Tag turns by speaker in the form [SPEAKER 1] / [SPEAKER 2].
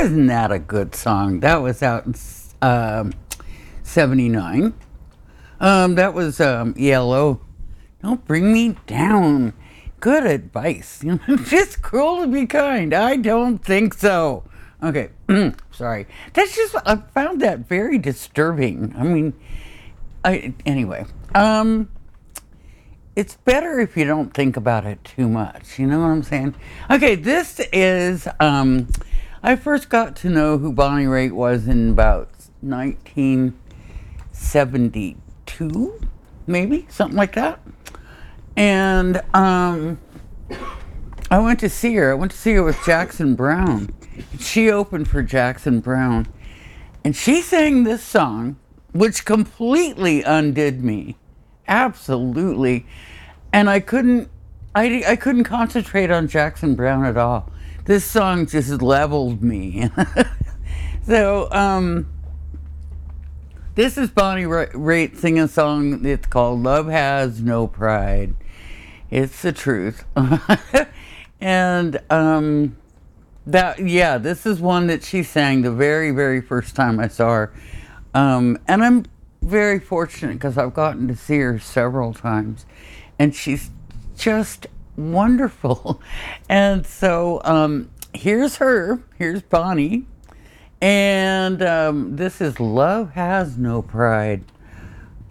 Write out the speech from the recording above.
[SPEAKER 1] Isn't that a good song? That was out in 79. That was ELO. Don't bring me down. Good advice. Just cruel to be kind. I don't think so. Okay, sorry. That's just, I found that very disturbing. I mean, anyway. It's better if you don't think about it too much. You know what I'm saying? Okay, this is, I first got to know who Bonnie Raitt was in about 1972, maybe, something like that. And I went to see her. I went to see her with Jackson Browne. She opened for Jackson Browne. And she sang this song, which completely undid me. Absolutely. And I couldn't concentrate on Jackson Browne at all. This song just leveled me. So, this is Bonnie Raitt singing a song. It's called Love Has No Pride. It's the truth. And this is one that she sang the very, very first time I saw her. And I'm very fortunate because I've gotten to see her several times. And she's just wonderful. And so here's Bonnie. And this is Love Has No Pride.